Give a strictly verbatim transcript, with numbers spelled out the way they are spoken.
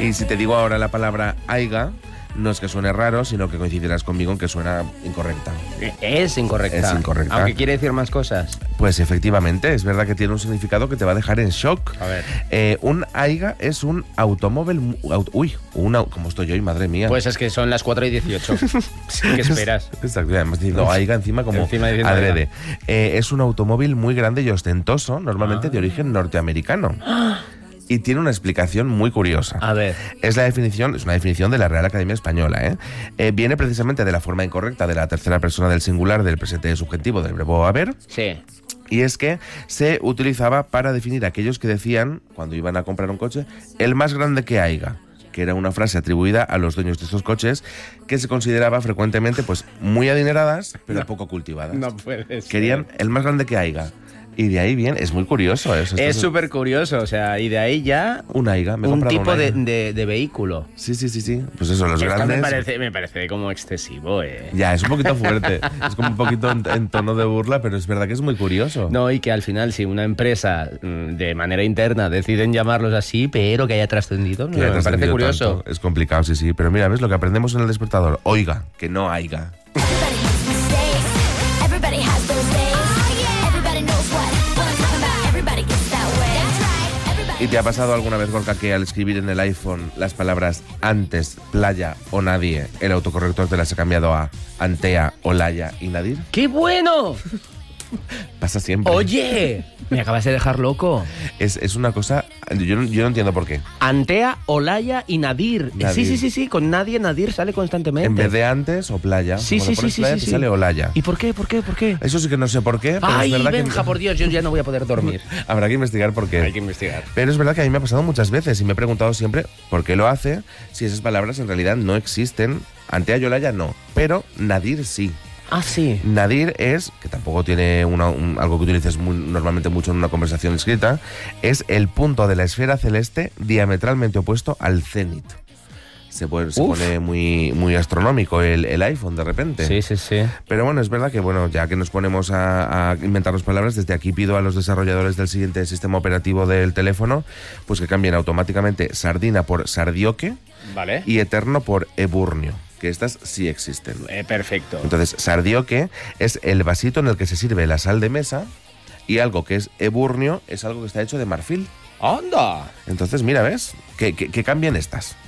Y si te digo ahora la palabra aiga, no es que suene raro, sino que coincidirás conmigo en que suena incorrecta. Es incorrecta. Es incorrecta. Aunque quiere decir más cosas. Pues efectivamente, es verdad que tiene un significado que te va a dejar en shock. A ver. Eh, un aiga es un automóvil... Aut, uy, una, ¿cómo estoy hoy? Madre mía. Pues es que son las cuatro y dieciocho. ¿Qué esperas? Exacto, además diciendo aiga encima como Encima diciendo adrede. Eh, es un automóvil muy grande y ostentoso, normalmente Ah. de origen norteamericano. Y tiene una explicación muy curiosa. A ver. Es la definición, es una definición de la Real Academia Española, ¿eh? Eh, viene precisamente de la forma incorrecta de la tercera persona del singular del presente subjuntivo del verbo haber. Sí. Y es que se utilizaba para definir a aquellos que decían, cuando iban a comprar un coche, el más grande que haiga, que era una frase atribuida a los dueños de estos coches que se consideraba frecuentemente pues muy adineradas, pero No. poco cultivadas. No puede ser. Querían el más grande que haiga. Y de ahí bien, es muy curioso eso. Es Esto súper curioso, o sea, y de ahí ya un aiga, me he un comprado tipo un de, aiga. de, de vehículo. Sí, sí, sí, sí. Pues eso, los Esto grandes... me parece, me parece como excesivo, eh. Ya, es un poquito fuerte. Es como un poquito en, en tono de burla, pero es verdad que es muy curioso. No, y que al final, si una empresa mm, de manera interna deciden llamarlos así, pero que haya trascendido, Que no, haya me parece trascendido curioso. tanto. Es complicado, sí, sí. Pero mira, ¿ves lo que aprendemos en el despertador? Oiga, que no haiga. Everybody makes mistakes. Everybody has those days. Everybody knows what, what I'm talking about. Everybody gets that way. That's right. Everybody ¿Y te ha pasado alguna vez, Gorka, que al escribir en el iPhone las palabras antes, playa o nadie, el autocorrector te las ha cambiado a Antea, Olaya y Nadir? ¡Qué bueno! Pasa siempre. Oye, me acabas de dejar loco. Es, es una cosa... Yo no, yo no entiendo por qué. Antea, Olaya y Nadir. Nadir. Sí, sí, sí, sí, con nadie Nadir sale constantemente. En vez de antes o playa, Sí, cuando sí, pones sí, sí, playa sí, te sí. sale Olaya. ¿Y por qué? ¿Por qué? ¿Por qué? Eso sí que no sé por qué, pero Ay, es verdad Benja, que... por Dios, yo ya no voy a poder dormir. Habrá que investigar por qué. Hay que investigar. Pero es verdad que a mí me ha pasado muchas veces y me he preguntado siempre por qué lo hace, si esas palabras en realidad no existen. Antea y Olaya no, pero Nadir sí. Ah, sí. Nadir es, que tampoco tiene una- un- algo que utilices muy- normalmente mucho en una conversación escrita, es el punto de la esfera celeste diametralmente opuesto al cenit. Se, pone, se Uf. pone muy, muy astronómico el, el iPhone de repente. Sí, sí, sí. Pero bueno, es verdad que bueno, ya que nos ponemos a, a inventarnos palabras, desde aquí pido a los desarrolladores del siguiente sistema operativo del teléfono, pues que cambien automáticamente sardina por sardioque Vale. y eterno por eburnio, que estas sí existen. Eh, perfecto. Entonces, sardioque es el vasito en el que se sirve la sal de mesa y algo que es eburnio es algo que está hecho de marfil. ¡Anda! Entonces, mira, ¿ves? Que, que, que cambien estas.